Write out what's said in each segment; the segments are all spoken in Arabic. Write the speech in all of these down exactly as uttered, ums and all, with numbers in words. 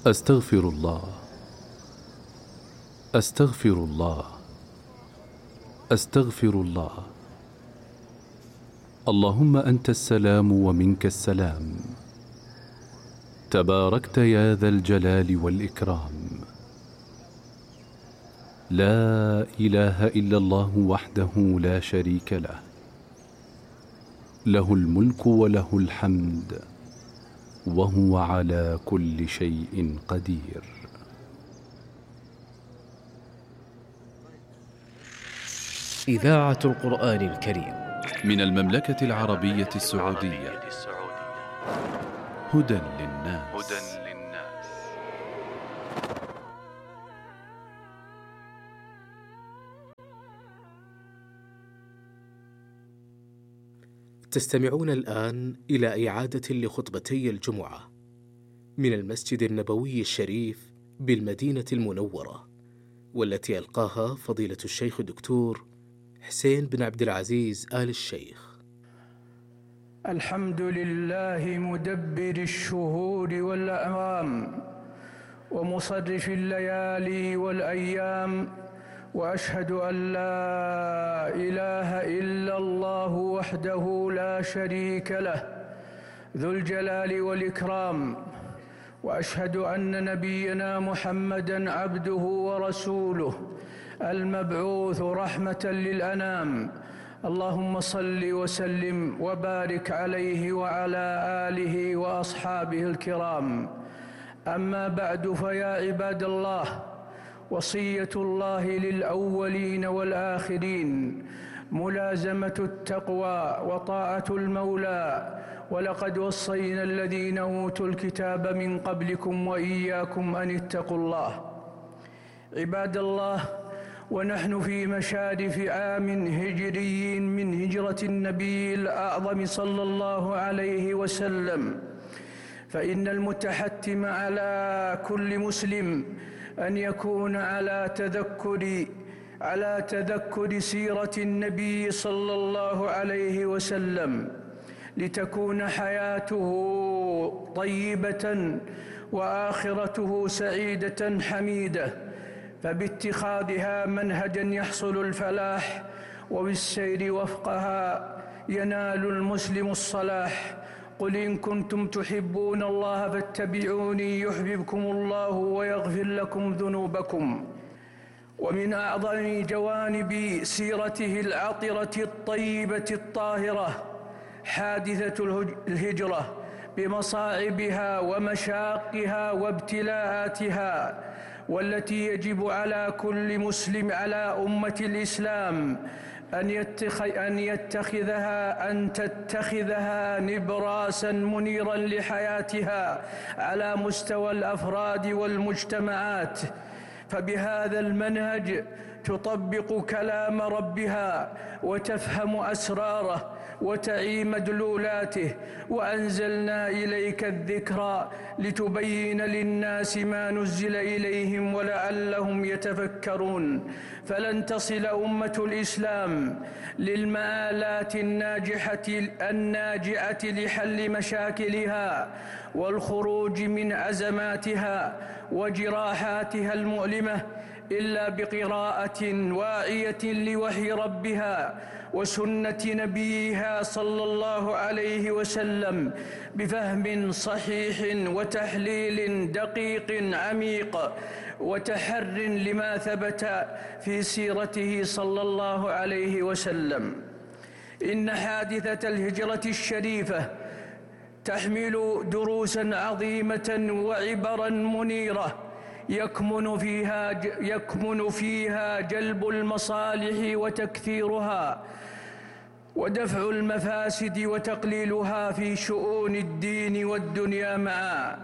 أستغفر الله أستغفر الله أستغفر الله. اللهم أنت السلام ومنك السلام، تباركت يا ذا الجلال والإكرام. لا إله إلا الله وحده لا شريك له، له الملك وله الحمد وهو على كل شيء قدير. إذاعة القرآن الكريم من المملكة العربية السعودية. هدى للناس. تستمعون الآن إلى إعادة لخطبتي الجمعة من المسجد النبوي الشريف بالمدينة المنورة، والتي ألقاها فضيلة الشيخ الدكتور حسين بن عبد العزيز آل الشيخ. الحمد لله مدبر الشهور والأعوام ومصرف الليالي والأيام، وأشهد أن لا إله إلا الله وحده لا شريك له ذو الجلال والإكرام، وأشهد أن نبينا محمدًا عبده ورسوله المبعوث رحمة للأنام. اللهم صل وسلم وبارك عليه وعلى آله وأصحابه الكرام. أما بعد، فيا عباد الله، وصية الله للأولين والآخرين ملازمة التقوى وطاعة المولى، ولقد وصينا الذين أوتوا الكتاب من قبلكم وإياكم أن اتقوا الله. عباد الله، ونحن في مشارف عام هجري من هجرة النبي الأعظم صلى الله عليه وسلم، فإن المتحتم على كل مسلم أن يكون على تذكر على تذكر سيرة النبي صلى الله عليه وسلم، لتكون حياته طيبة وآخرته سعيدة حميدة، فباتخاذها منهجا يحصل الفلاح، وبالسير وفقها ينال المسلم الصلاح. قل إن كنتم تحبون الله فاتبعوني يحببكم الله ويغفر لكم ذنوبكم. ومن أعظم جوانب سيرته العطرة الطيبة الطاهرة حادثة الهجرة بمصاعبها ومشاقها وابتلاءاتها، والتي يجب على كل مسلم على أمة الإسلام أن أن يتخذها أن تتخذها نبراسا منيرا لحياتها على مستوى الأفراد والمجتمعات، فبهذا المنهج تطبق كلام ربها وتفهم أسراره وتعي مدلولاته. وأنزلنا إليك الذكر لتبين للناس ما نزل إليهم ولعلهم يتفكرون. فلن تصل أمة الإسلام للمآلات الناجحة الناجعة لحل مشاكلها والخروج من أزماتها وجراحاتها المؤلمة إلا بقراءة واعية لوحي ربها وسنة نبيها صلى الله عليه وسلم، بفهم صحيح وتحليل دقيق عميق وتحر لما ثبت في سيرته صلى الله عليه وسلم. إن حادثة الهجرة الشريفة تحمل دروسا عظيمة وعبرا منيرة يكمن فيها يكمن فيها جلب المصالح وتكثيرها، ودفع المفاسد وتقليلها في شؤون الدين والدنيا معا.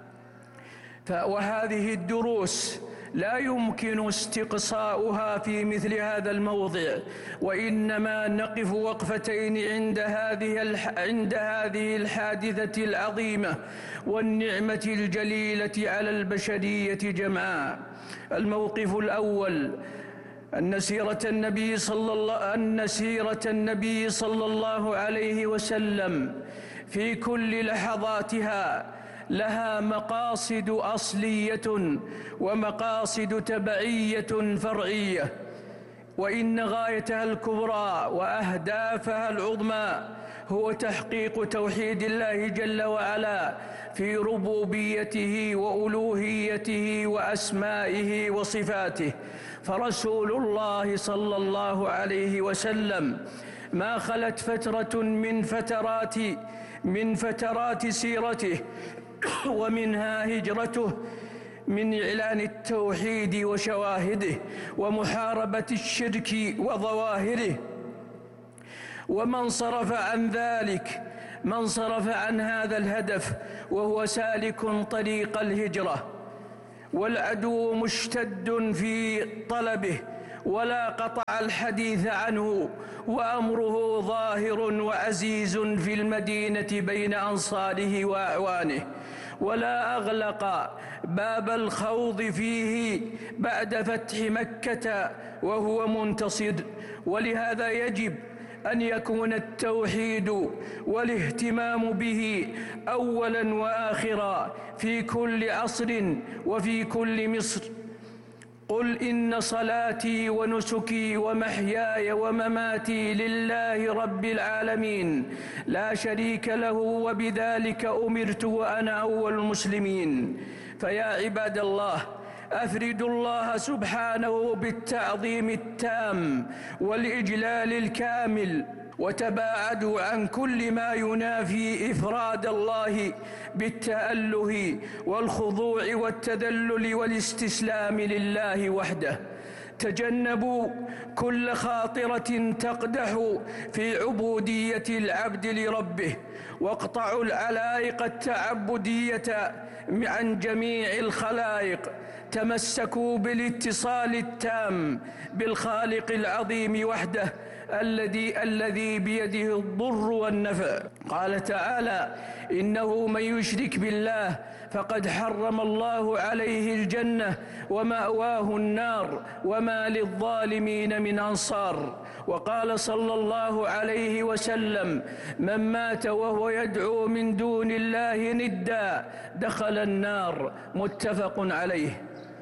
وهذه الدروس لا يمكن استقصاؤها في مثل هذا الموضع، وإنما نقف وقفتين عند هذه عند هذه الحادثة العظيمة والنعمة الجليلة على البشرية جمعاء. الموقف الأول أن سيرة النبي صلى الله أن سيرة النبي صلى الله عليه وسلم في كل لحظاتها لها مقاصد أصلية ومقاصد تبعية فرعية، وإن غايتها الكبرى وأهدافها العظمى هو تحقيق توحيد الله جل وعلا في ربوبيته وألوهيته وأسمائه وصفاته. فرسول الله صلى الله عليه وسلم ما خلت فترة من فترات من فترات سيرته ومنها هجرته من إعلان التوحيد وشواهده ومحاربة الشرك وظواهره. ومن صرف عن ذلك من صرف عن هذا الهدف وهو سالك طريق الهجرة، والعدو مشتد في طلبه ولا قطع الحديث عنه، وأمره ظاهر وعزيز في المدينة بين أنصاره وأعوانه، ولا أغلق باب الخوض فيه بعد فتح مكة وهو منتصر. ولهذا يجب أن يكون التوحيد والاهتمام به أولا وآخرا في كل عصر وفي كل مصر. قل إن صلاتي ونسكي ومحياي ومماتي لله رب العالمين لا شريك له وبذلك أمرت وأنا أول المسلمين. فيا عباد الله، أفردوا الله سبحانه بالتعظيم التام والإجلال الكامل، وتباعدوا عن كل ما ينافي إفراد الله بالتأله والخضوع والتذلل والاستسلام لله وحده. تجنبوا كل خاطرة تقدح في عبودية العبد لربه، واقطعوا العلائق التعبدية عن جميع الخلائق. تمسكوا بالاتصال التام بالخالق العظيم وحده الذي الذي بيده الضر والنفع. قال تعالى: إنه من يشرك بالله فقد حرم الله عليه الجنة ومأواه النار وما للظالمين من أنصار. وقال صلى الله عليه وسلم: من مات وهو يدعو من دون الله ندا دخل النار. متفق عليه.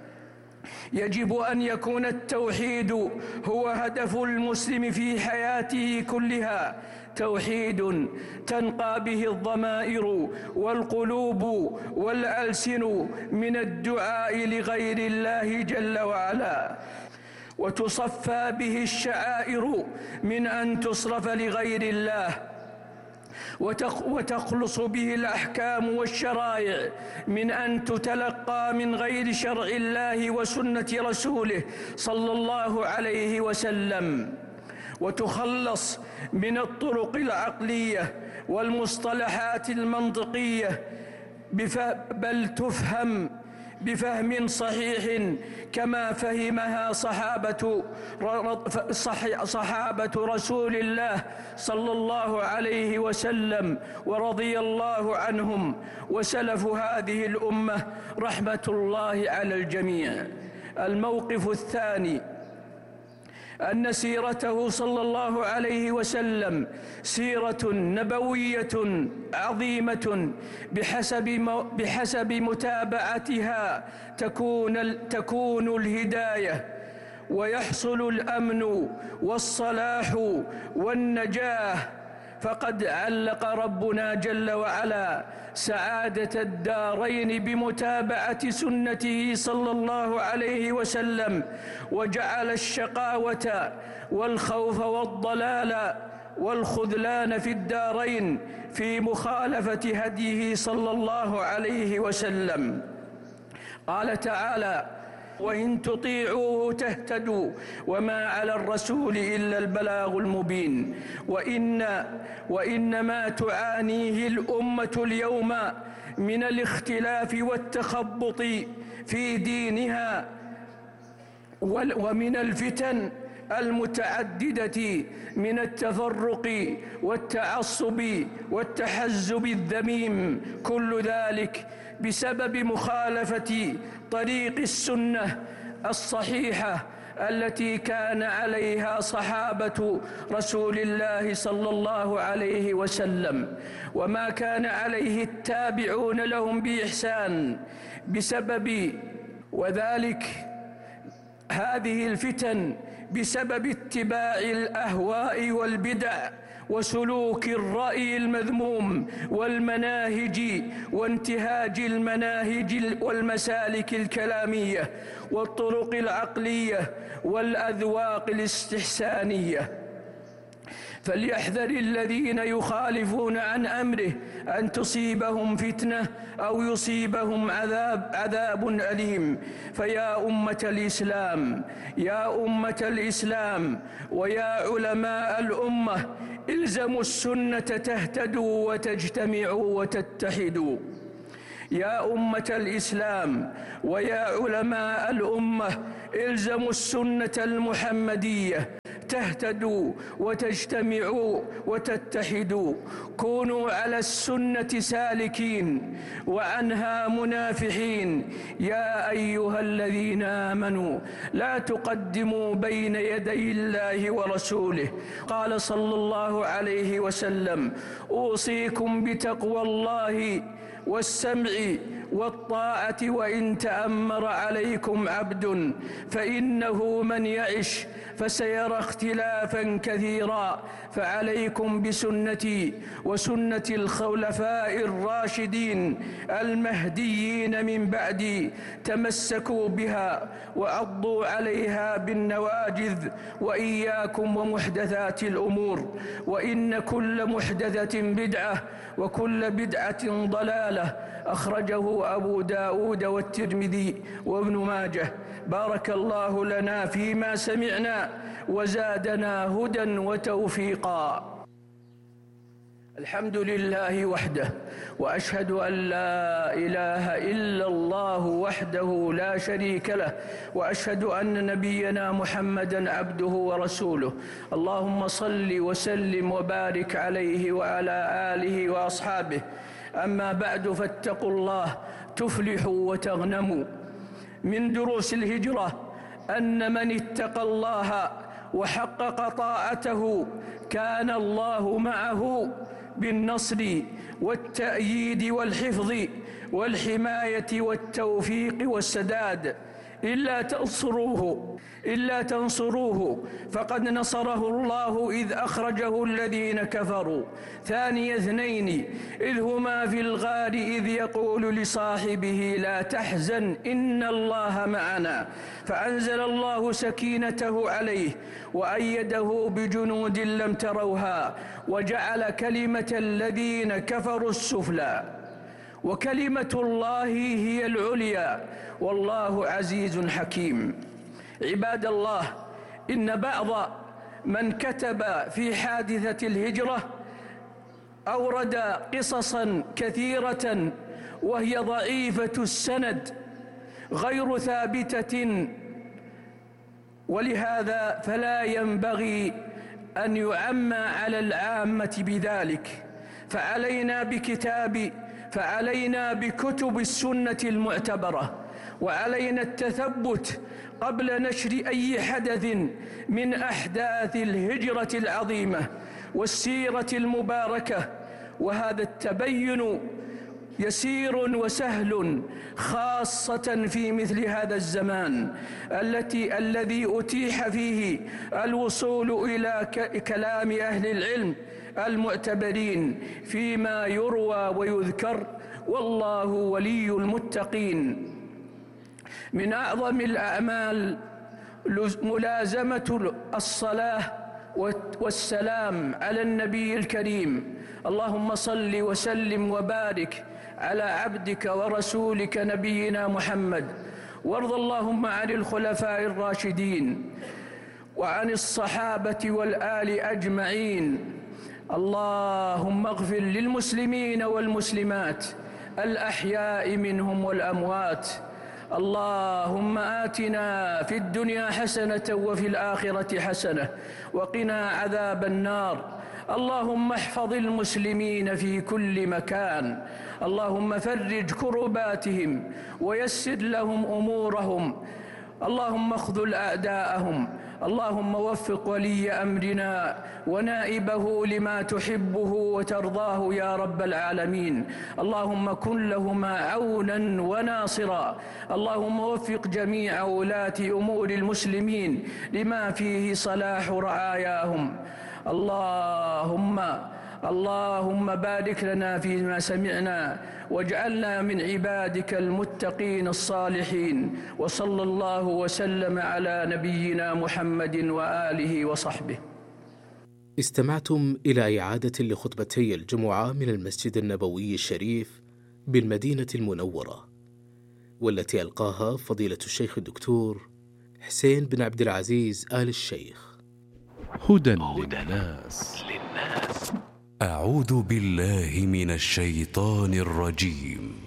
يجب أن يكون التوحيد هو هدف المسلم في حياته كلها، توحيد تنقى به الضمائر والقلوب والألسن من الدعاء لغير الله جل وعلا، وتصفى به الشعائر من أن تصرف لغير الله، وتخلص به الأحكام والشرائع من أن تتلقى من غير شرع الله وسنة رسوله صلى الله عليه وسلم، وتخلص من الطرق العقلية والمصطلحات المنطقية، بل تفهم بفهم صحيح كما فهمها صحابة صحابة رسول الله صلى الله عليه وسلم ورضي الله عنهم وسلف هذه الأمة رحمة الله على الجميع. الموقف الثاني أن سيرته صلى الله عليه وسلم سيرة نبوية عظيمة، بحسب بحسب متابعتها تكون تكون الهداية ويحصل الأمن والصلاح والنجاة. فقد علق ربنا جل وعلا سعادة الدارين بمتابعة سنته صلى الله عليه وسلم، وجعل الشقاوة والخوف والضلال والخذلان في الدارين في مخالفة هديه صلى الله عليه وسلم. قال تعالى: وإن تطيعوه تهتدوا وما على الرسول إلا البلاغ المبين. وإن وإنما تعانيه الأمة اليوم من الاختلاف والتخبط في دينها ومن الفتن المتعددة من التفرق والتعصب والتحزب الذميم، كل ذلك بسبب مخالفة طريق السنة الصحيحة التي كان عليها صحابة رسول الله صلى الله عليه وسلم، وما كان عليه التابعون لهم بإحسان، بسبب وذلك هذه الفتن بسبب اتباع الأهواء والبدع وسلوك الرأي المذموم والمناهج وانتهاج المناهج والمسالك الكلامية والطرق العقلية والأذواق الاستحسانية. فليحذر الذين يخالفون عن أمره أن تصيبهم فتنة أو يصيبهم عذاب عذاب أليم. فيا أمة الإسلام يا أمة الإسلام ويا علماء الأمة، الزموا السنة تهتدوا وتجتمعوا وتتحدوا. يا أمة الإسلام ويا علماء الأمة، الزموا السنة المحمدية تهتدوا وتجتمعوا وتتحدوا. كونوا على السنة سالكين وعنها منافحين. يا أيها الذين آمنوا لا تقدموا بين يدي الله ورسوله. قال صلى الله عليه وسلم: أوصيكم بتقوى الله والسمع والطاعة وإن تأمر عليكم عبد، فإنه من يعش فسيرى اختلافا كثيرا، فعليكم بسنتي وسنة الخلفاء الراشدين المهديين من بعدي، تمسكوا بها وعضوا عليها بالنواجذ، وإياكم ومحدثات الأمور، وإن كل محدثة بدعة وكل بدعة ضلالة. أخرجه أبو داود والترمذي وابن ماجه. بارك الله لنا فيما سمعنا وزادنا هدى وتوفيقا. الحمد لله وحده، وأشهد أن لا إله إلا الله وحده لا شريك له، وأشهد أن نبينا محمدًا عبده ورسوله. اللهم صل وسلم وبارك عليه وعلى آله وأصحابه. أما بعد، فاتقوا الله تفلحوا وتغنموا. من دروس الهجرة أن من اتقى الله وحقق طاعته كان الله معه بالنصر والتأييد والحفظ والحماية والتوفيق والسداد. إلا تنصروه إلا تنصروه فقد نصره الله إذ أخرجه الذين كفروا ثاني اثنين إذ هما في الغار إذ يقول لصاحبه لا تحزن إن الله معنا، فأنزل الله سكينته عليه وأيده بجنود لم تروها وجعل كلمة الذين كفروا السفلى وكلمة الله هي العليا والله عزيز حكيم. عباد الله، إن بعض من كتب في حادثة الهجرة أورد قصصا كثيرة وهي ضعيفة السند غير ثابتة، ولهذا فلا ينبغي أن يعمى على العامة بذلك. فعلينا بكتاب فعلينا بكتب السنة المعتبرة، وعلينا التثبت قبل نشر أي حدث من أحداث الهجرة العظيمة والسيرة المباركة. وهذا التبين يسير وسهل خاصة في مثل هذا الزمان التي الذي أتيح فيه الوصول إلى كلام أهل العلم المعتبرين فيما يروى ويذكر، والله ولي المتقين. من أعظم الأعمال ملازمة الصلاة والسلام على النبي الكريم. اللهم صل وسلم وبارك على عبدك ورسولك نبينا محمد، وارض اللهم عن الخلفاء الراشدين وعن الصحابة والآل أجمعين. اللهم اغفر للمسلمين والمسلمات الأحياء منهم والأموات. اللهم آتنا في الدنيا حسنة وفي الآخرة حسنة وقنا عذاب النار. اللهم احفظ المسلمين في كل مكان. اللهم فرج كرباتهم ويسر لهم أمورهم اللهم اخذل أعداءهم، اللهم وفق ولي أمرنا ونائبه لما تحبه وترضاه يا رب العالمين. اللهم كن لهما عونا وناصرا. اللهم وفق جميع ولاة أمور المسلمين لما فيه صلاح رعاياهم. اللهم اللهم بارك لنا فيما سمعنا واجعلنا من عبادك المتقين الصالحين. وصلى الله وسلم على نبينا محمد وآله وصحبه. استمعتم إلى إعادة لخطبتي الجمعة من المسجد النبوي الشريف بالمدينة المنورة، والتي ألقاها فضيلة الشيخ الدكتور حسين بن عبد العزيز آل الشيخ. هدى للناس. أعوذ بالله من الشيطان الرجيم.